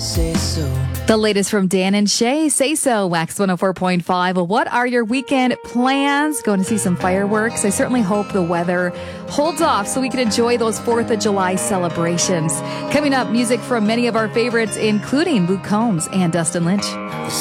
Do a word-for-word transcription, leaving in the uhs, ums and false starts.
Say so. The latest from Dan and Shay. Say so. Wax one oh four point five. Well, what are your weekend plans? Going to see some fireworks? I certainly hope the weather holds off so we can enjoy those fourth of July celebrations. Coming up, music from many of our favorites, including Luke Combs and Dustin Lynch.